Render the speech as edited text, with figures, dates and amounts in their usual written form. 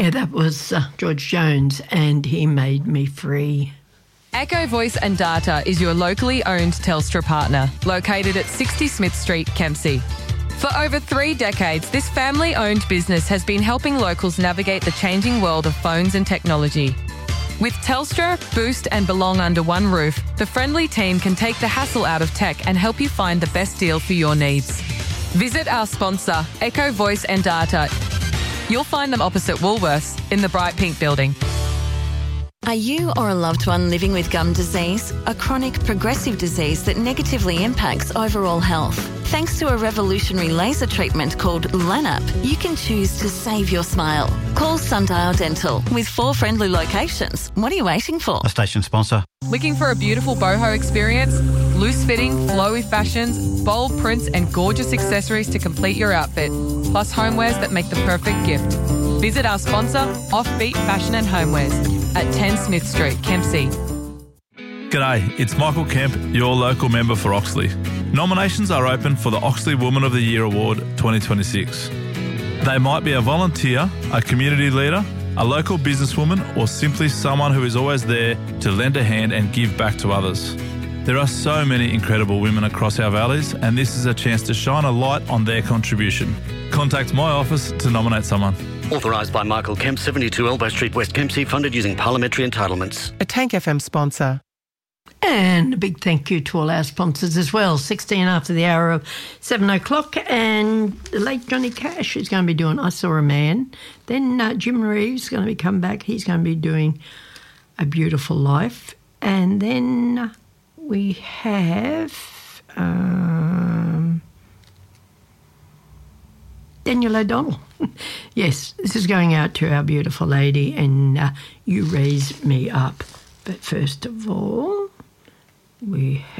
Yeah, that was George Jones, and he made me free. Echo Voice and Data is your locally owned Telstra partner, located at 60 Smith Street, Kempsey. For over 3 decades, this family-owned business has been helping locals navigate the changing world of phones and technology. With Telstra, Boost and Belong under one roof, the friendly team can take the hassle out of tech and help you find the best deal for your needs. Visit our sponsor, Echo Voice and Data. You'll find them opposite Woolworths in the Bright Pink building. Are you or a loved one living with gum disease, a chronic progressive disease that negatively impacts overall health? Thanks to a revolutionary laser treatment called LANAP, you can choose to save your smile. Call Sundial Dental with 4 friendly locations. What are you waiting for? A station sponsor. Looking for a beautiful boho experience? Loose-fitting, flowy fashions, bold prints and gorgeous accessories to complete your outfit, plus homewares that make the perfect gift. Visit our sponsor, Offbeat Fashion and Homewares, at 10 Smith Street, Kempsey. G'day, it's Michael Kemp, your local member for Oxley. Nominations are open for the Oxley Woman of the Year Award 2026. They might be a volunteer, a community leader, a local businesswoman, or simply someone who is always there to lend a hand and give back to others. There are so many incredible women across our valleys, and this is a chance to shine a light on their contribution. Contact my office to nominate someone. Authorised by Michael Kemp, 72 Elbow Street, West Kempsey, funded using parliamentary entitlements. A Tank FM sponsor. And a big thank you to all our sponsors as well. 16 after the hour of 7 o'clock, and the late Johnny Cash is going to be doing I Saw a Man. Then Jim Reeves is going to be come back. He's going to be doing A Beautiful Life. And then we have Daniel O'Donnell. Yes, this is going out to our beautiful lady, and You Raise Me Up. But first of all, we